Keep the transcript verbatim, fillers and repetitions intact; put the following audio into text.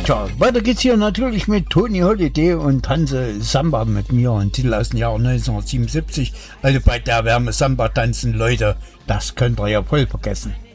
Tja, weiter geht's hier natürlich mit Tony Holiday und tanze Samba mit mir. Und Titel aus dem Jahr neunzehnhundertsiebenundsiebzig. Also bei der Wärme Samba tanzen, Leute, das könnt ihr ja voll vergessen.